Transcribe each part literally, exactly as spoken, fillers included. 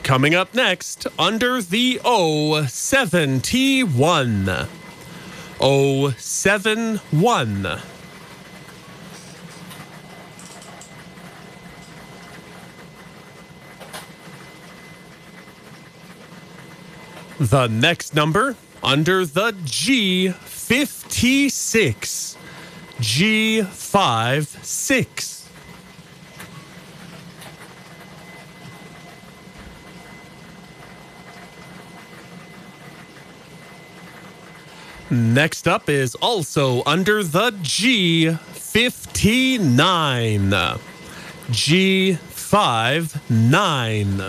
Coming up next, under the O seventy-one. O seventy-one. The next number, under the G fifty-six. G fifty-six. Next up is also under the G fifty-nine. G fifty-nine.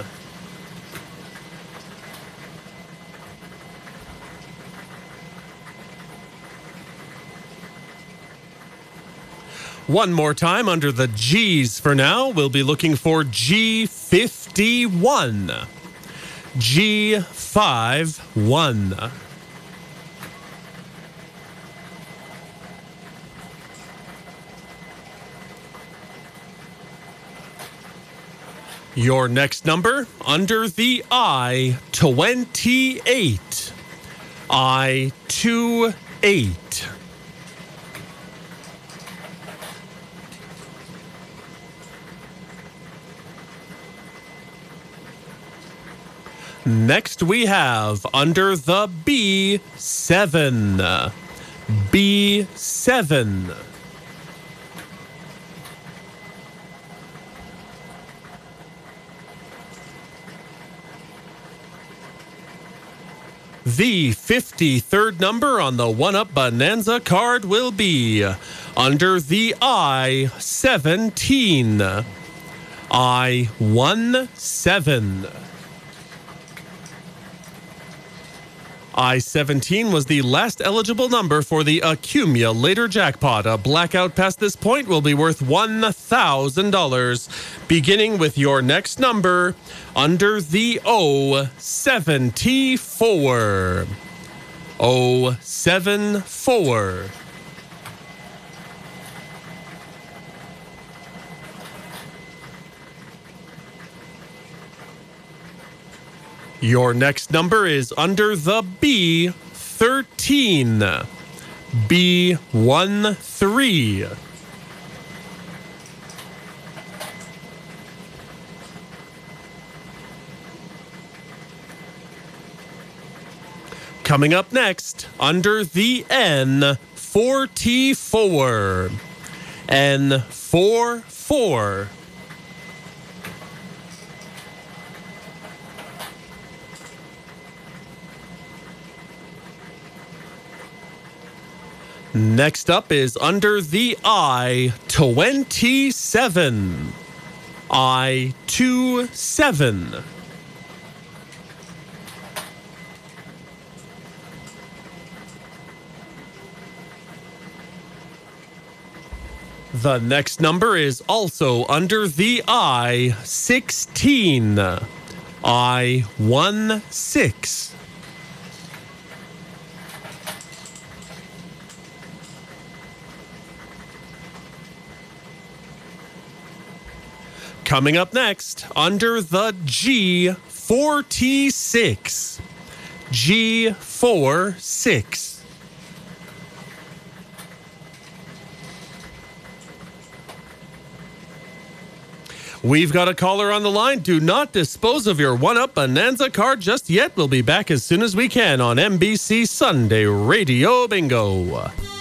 One more time under the G's for now. We'll be looking for G fifty-one. G fifty-one. Your next number, under the I twenty-eight. I twenty-eight. Next we have under the B seven. B seven. The fifty-third number on the one-up Bonanza card will be under the I seventeen. I seventeen. I seventeen was the last eligible number for the accumulator jackpot. A blackout past this point will be worth one thousand dollars. Beginning with your next number, under the O seventy-four. O seventy-four. Your next number is under the B thirteen. B thirteen. Coming up next, under the N forty-four. N forty-four. Next up is under the I twenty-seven. I twenty-seven. The next number is also under the I sixteen. I sixteen. Coming up next, under the G forty-six. G forty-six. We've got a caller on the line. Do not dispose of your one-up Bonanza card just yet. We'll be back as soon as we can on N B C Sunday Radio Bingo.